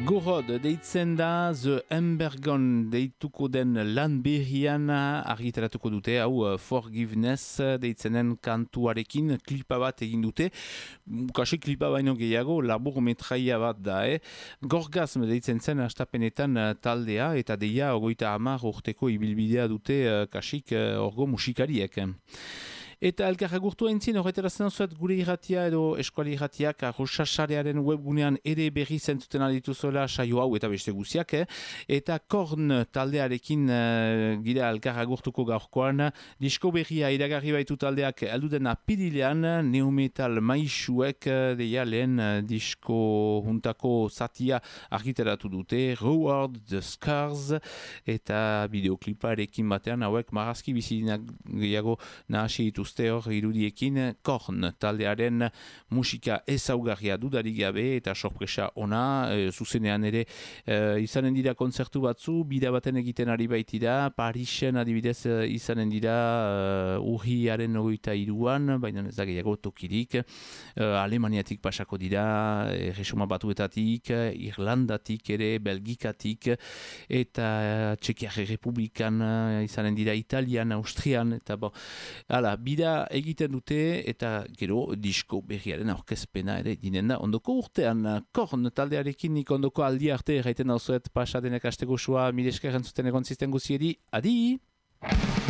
Gorod deitzen da The Embergon deituko den lan berrian argitaratuko dute, hau Forgiveness deitzenen kantuarekin klipa bat egin dute, kasi klipa baino gehiago, labur metraia bat da, Gorgasm deitzen zen astapenetan taldea, eta deia 30 urteko ibilbidea dute kasik orgo musikariek. Eta elkarragurtu haintzin, horretarazen zuet gure irratia edo eskuali irratiak arrosasarearen webgunean ere berri zentzuten aldituzuela saio hau eta beste guziak, eta Korn taldearekin gira elkarragurtuko gaurkoan, disko berria iragarri baitu taldeak alduden apirilean, neometal maisuek deia lehen disko juntako zatia argitaratu dute, Reward the Scars, eta bideokliparekin batean hauek marazki bizidinak gehiago nahasi dituzte hor irudiekin. Korn taldearen musika ezaugarria dudarik gabe eta sorpresa ona, zuzenean ere izanen dira kontzertu batzu, bida baten egiten ari baitira, Parisen adibidez izanen dira urriaren 23an, baina ez da gehiago tokirik, Alemaniatik pasako dira, Erresuma Batuetatik, Irlandatik ere, Belgikatik, eta Txekiar Republikan izanen dira, Italian, Austrian, eta bo, hala, bida egiten dute eta gero disko berriaren aurkezpena ere dinen da ondoko urtean. Korn taldearekin nik ondoko aldi arte erraiten dauzuet pasadenek asteko sua, mire esker entzuten egon zisten guziedi, adi!